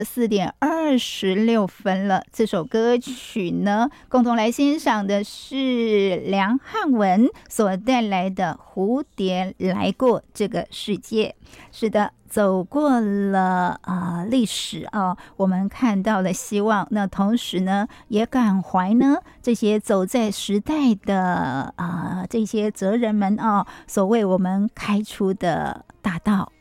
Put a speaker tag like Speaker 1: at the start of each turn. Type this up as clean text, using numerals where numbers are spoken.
Speaker 1: 4:26了。这首歌曲呢，共同来欣赏的是梁汉文所带来的《蝴蝶来过这个世界》。是的，走过了历史啊，我们看到了希望。那同时呢，也感怀呢这些走在时代的这些哲人们啊，所为我们开出的大道。